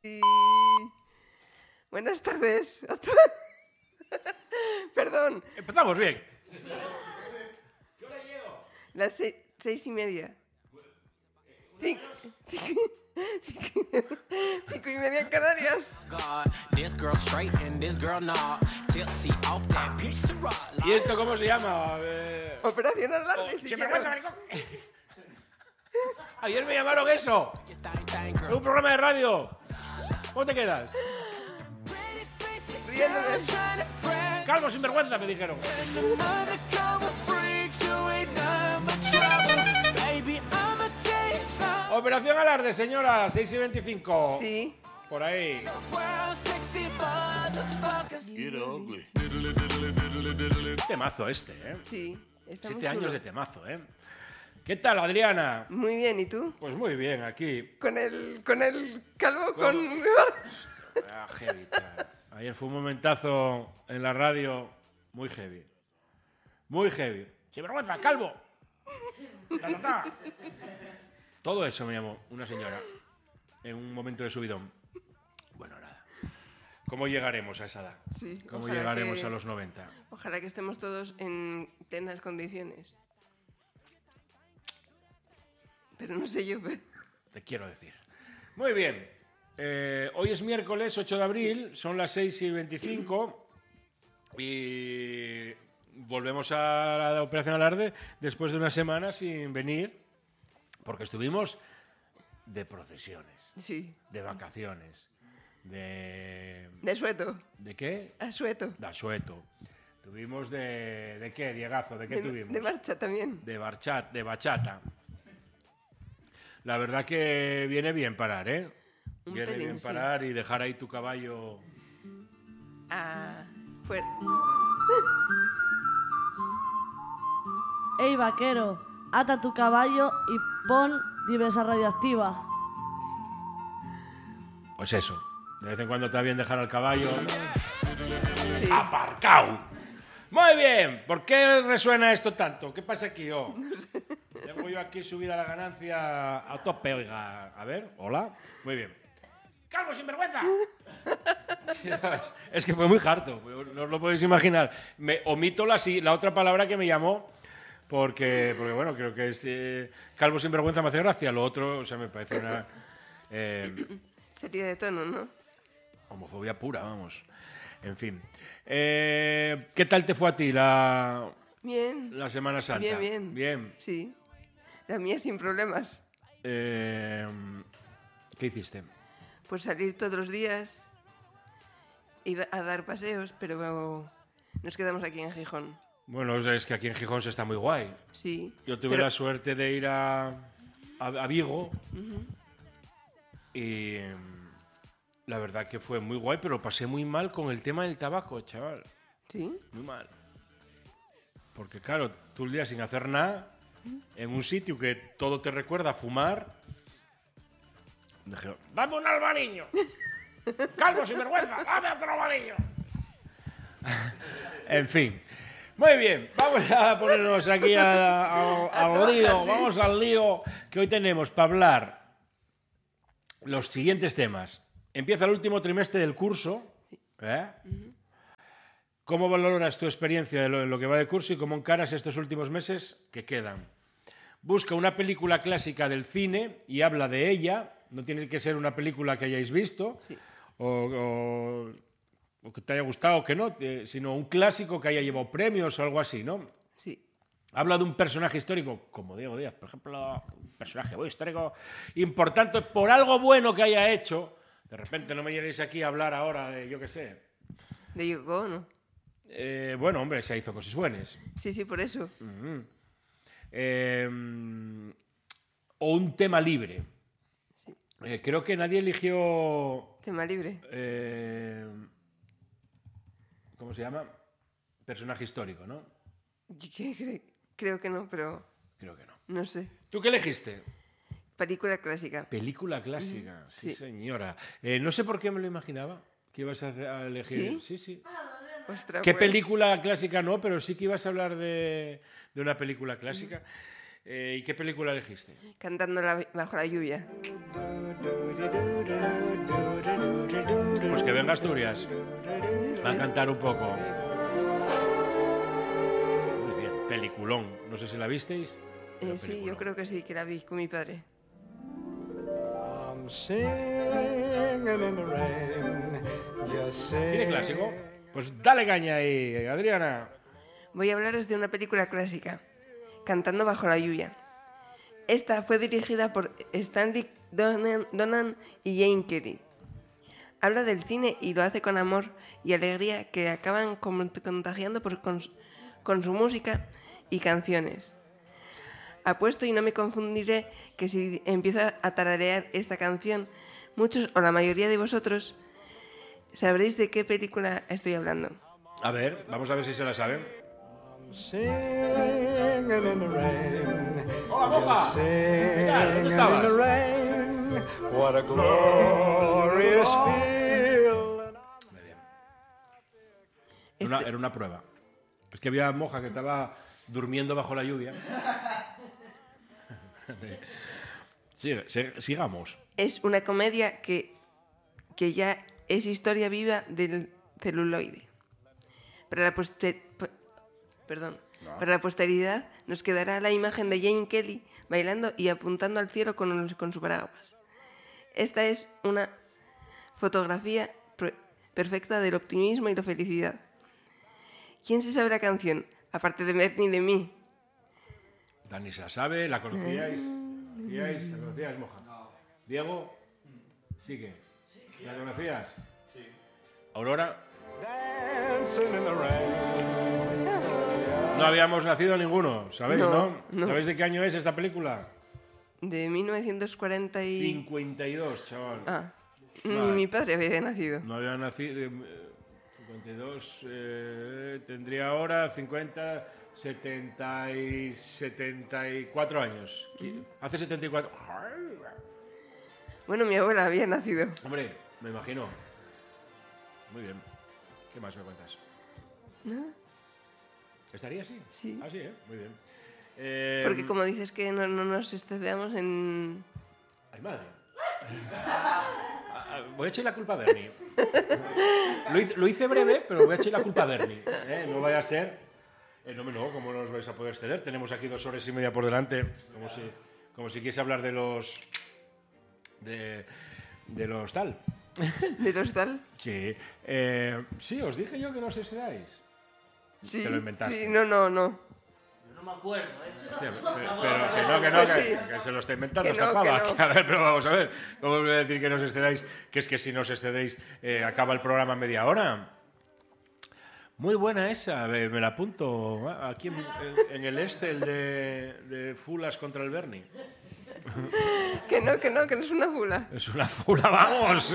Buenas tardes. Perdón. Empezamos bien. ¿Qué hora llego? Las 6:30. 5:30 en Canarias. ¿Y esto cómo se llama? Operación Alarde. Ayer me llamaron eso. En un programa de radio. ¿Cómo te quedas? Riéndome. Calvo sinvergüenza, me dijeron. Operación Alarde, señora, 6:25. Sí. Por ahí. Temazo este, ¿eh? Sí. Está 7 muy años chulo. de temazo, ¿eh? ¿Qué tal, Adriana? Muy bien, ¿y tú? Pues muy bien, aquí. Con el calvo, con... Heavy, chaval. Ayer fue un momentazo en la radio muy heavy. Muy heavy. ¡Sinvergüenza, calvo! ¡Ta, ta, ta! Todo eso me llamó una señora en un momento de subidón. Bueno, nada. ¿Cómo llegaremos a esa edad? Sí, ¿Cómo llegaremos a los 90? Ojalá que estemos todos en plenas condiciones. Pero no sé yo. Te quiero decir. Muy bien. Hoy es miércoles 8 de abril, son las 6:25 y volvemos a la Operación Alarde después de una semana sin venir, porque estuvimos de procesiones, Sí. de vacaciones, de... De asueto. ¿De qué? Asueto. De asueto. Tuvimos ¿de qué, Diegazo? ¿De qué tuvimos? De marcha también. De bachata. La verdad que viene bien parar, ¿eh? Viene pelín, bien sí. parar y dejar ahí tu caballo. Fuera. Ey, vaquero, ata tu caballo y pon diversa radioactiva. Pues eso. De vez en cuando está bien dejar al caballo Sí. aparcado. Muy bien. ¿Por qué resuena esto tanto? ¿Qué pasa aquí, oh? Tengo yo aquí subida la ganancia a tope, oiga. A ver, hola. Muy bien. ¡Calvo sinvergüenza! Es que fue muy harto, no os lo podéis imaginar. Me omito la otra palabra que me llamó, porque bueno, creo que es calvo sinvergüenza me hace gracia. Lo otro, o sea, me parece una Sería de tono, ¿no? homofobia pura, vamos. En fin. ¿Qué tal te fue a ti la Bien. Semana Santa? Bien. Bien. Sí. La mía sin problemas. ¿Qué hiciste? Pues salir todos los días, iba a dar paseos, pero nos quedamos aquí en Gijón. Bueno, es que aquí en Gijón se está muy guay. Sí. Yo tuve la suerte de ir a Vigo y la verdad que fue muy guay, pero pasé muy mal con el tema del tabaco, chaval. ¿Sí? Muy mal. Porque claro, tú el día sin hacer nada, en un sitio que todo te recuerda a fumar, dije, ¡dame un albariño! ¡Calvo sinvergüenza! ¡Dame otro albariño! En fin. Muy bien, vamos a ponernos aquí al lío. Vamos al lío que hoy tenemos para hablar los siguientes temas. Empieza el último trimestre del curso. ¿Cómo valoras tu experiencia en lo que va de curso y cómo encaras estos últimos meses que quedan? Busca una película clásica del cine y habla de ella. No tiene que ser una película que hayáis visto Sí. o que te haya gustado o que no, sino un clásico que haya llevado premios o algo así, ¿no? Sí. Habla de un personaje histórico, como Diego Díaz, por ejemplo, un personaje muy histórico importante por algo bueno que haya hecho. De repente no me lleguéis aquí a hablar ahora de, yo qué sé. De Yoko Ono. Bueno, hombre, se hizo cosas buenas. Sí, por eso. O un tema libre. Sí. Creo que nadie eligió... Tema libre. ¿Cómo se llama? Personaje histórico, ¿no? Creo que no, pero Creo que no. no sé. ¿Tú qué elegiste? Película clásica. Película clásica, sí, Sí. señora. No sé por qué me lo imaginaba que ibas a elegir. ¿Sí? Sí. Ostras, ¿Qué pues, película clásica no? Pero sí que ibas a hablar de una película clásica. ¿Y qué película elegiste? Cantando bajo la lluvia. venga Asturias. Va a cantar un poco. Muy bien, peliculón. No sé si la visteis. Sí, yo creo que sí, que la vi con mi padre. ¿Cine clásico? Pues dale caña ahí, Adriana. Voy a hablaros de una película clásica, Cantando bajo la lluvia. Esta fue dirigida por Stanley Donen y Jane Kelly. Habla del cine y lo hace con amor y alegría que acaban contagiando con su música y canciones. Apuesto y no me confundiré que si empiezo a tararear esta canción, muchos o la mayoría de vosotros sabréis de qué película estoy hablando. A ver, vamos a ver si se la saben. ¡Hola, Moja! ¿Qué tal? ¿Dónde estabas? Muy bien. Era una prueba. Es que había Moja que estaba durmiendo bajo la lluvia. Sigamos. Es una comedia que ya es historia viva del celuloide. Para la posteridad nos quedará la imagen de Jane Kelly bailando y apuntando al cielo con su paraguas. Esta es una fotografía perfecta del optimismo y la felicidad. ¿Quién se sabe la canción? Aparte de Bernie y de mí. Dani se la sabe, ¿la conocíais? ¿La conocíais, Moja? No. ¿Diego? ¿Sigue? ¿La conocías? Sí. ¿Aurora? No habíamos nacido ninguno, ¿sabéis, no? ¿Sabéis de qué año es esta película? De 1940 y... 52, chaval. Ah, ni mi padre había nacido. No había nacido... 52, tendría ahora 50, 70 y 74 años. Hace 74... Bueno, mi abuela había nacido. Hombre, me imagino. Muy bien. ¿Qué más me cuentas? ¿Nada? ¿Estaría así? Sí. Ah, sí, muy bien. Porque como dices que no nos excedamos en... ¡Ay, madre! Voy a echar la culpa a Bernie. Lo hice breve, pero voy a echar la culpa a Bernie. No vaya a ser... No, ¿cómo no os vais a poder exceder? Tenemos aquí 2 horas y media por delante. Como si quisiese hablar de los... De los tal. ¿De los tal? Sí. Sí, os dije yo que no os excedáis. Sí. Te lo inventaste. Sí, no. Yo no me acuerdo, Hostia, pero que se lo está inventando esta pava. que no. A ver, pero vamos a ver. ¿Cómo os voy a decir que no os excedáis? Que es que si no os excedéis acaba el programa en media hora. Muy buena esa, me la apunto. Aquí en el el de Fulas contra el Bernie. Que no es una fula. Es una fula, vamos.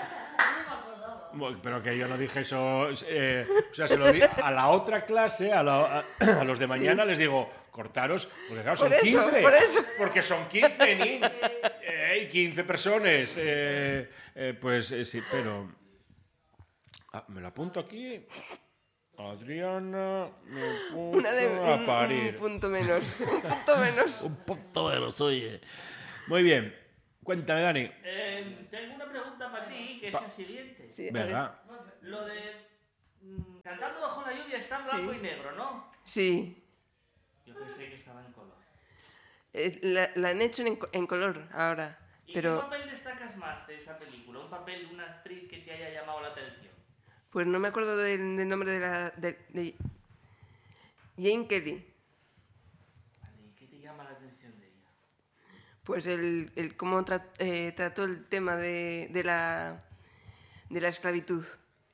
Pero que yo no dije eso. O sea, se lo di a la otra clase, a los de mañana, sí. Les digo, cortaros, porque claro, son 15. Por eso. Porque son 15, ni 15 personas. Pues sí, pero... me lo apunto aquí. Adriana, me puso a parir. Un punto menos. Un punto menos. Un punto menos, oye. Muy bien. Cuéntame, Dani. Tengo una pregunta para ti, que es la siguiente. Sí, venga. Lo de Cantando bajo la lluvia está en blanco y negro, ¿no? Sí. Yo pensé que estaba en color. La han hecho en color ahora. ¿Y pero... qué papel destacas más de esa película? ¿Un papel, una actriz que te haya llamado la atención? Pues no me acuerdo del nombre de Jane Kelly. Vale, ¿y qué te llama la atención de ella? Pues el cómo trató el tema de la esclavitud.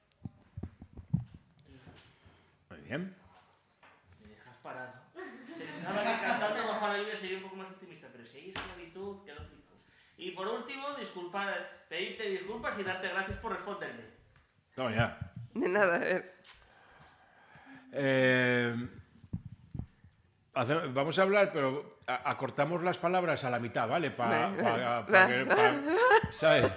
Muy bien. Me dejas parado. Pensaba que Cantando bajo la lluvia sería un poco más optimista, pero si hay esclavitud, qué lógico. Y por último, pedirte disculpas y darte gracias por responderme. No, ya. De nada. Vamos a hablar, pero acortamos las palabras a la mitad, ¿vale? ¿Sabes?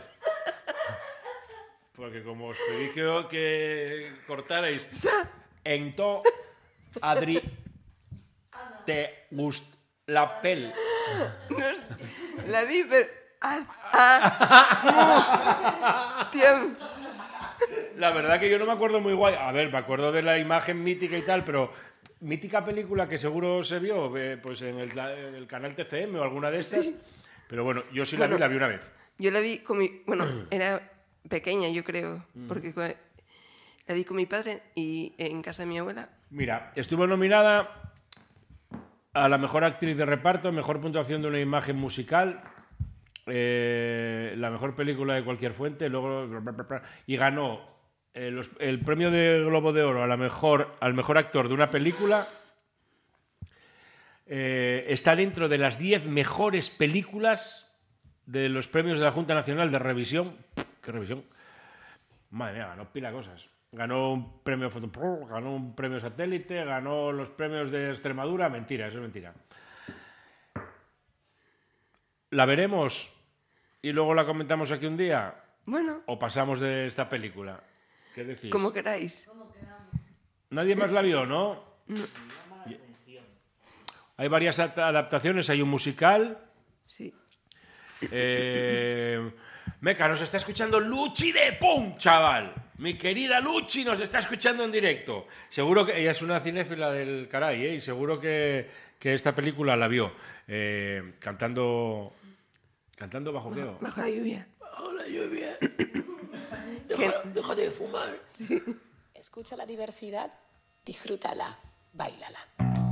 Porque como os pedí que cortarais en to, Adri, te gust la pel. La vi, pero... Tiempo. La verdad que yo no me acuerdo muy guay. A ver, me acuerdo de la imagen mítica y tal, pero mítica película que seguro se vio pues en el canal TCM o alguna de estas. Pero bueno, yo sí la vi una vez. Yo la vi con mi... Bueno, era pequeña, yo creo, porque la vi con mi padre y en casa de mi abuela. Mira, estuvo nominada a la mejor actriz de reparto, mejor puntuación de una imagen musical, la mejor película de cualquier fuente, luego y ganó el premio de Globo de Oro al mejor actor de una película. Está dentro de las 10 mejores películas de los premios de la Junta Nacional de Revisión. ¿Qué revisión? Madre mía, ganó pila de cosas. Ganó un premio Fotopro, ganó un premio Satélite, ganó los premios de Extremadura. Mentira, eso es mentira. ¿La veremos y luego la comentamos aquí un día? Bueno, ¿O pasamos de esta película? ¿Qué decís? como queráis. Nadie más la vio, ¿no? Hay varias adaptaciones, hay un musical. Sí. Meca, nos está escuchando Luchi de Pum, chaval. Mi querida Luchi nos está escuchando en directo. Seguro que ella es una cinéfila del caray, y seguro que esta película la vio. Cantando bajo qué. Bajo la lluvia. Bajo la lluvia. Deja de fumar. Sí. Escucha la diversidad, disfrútala, báilala.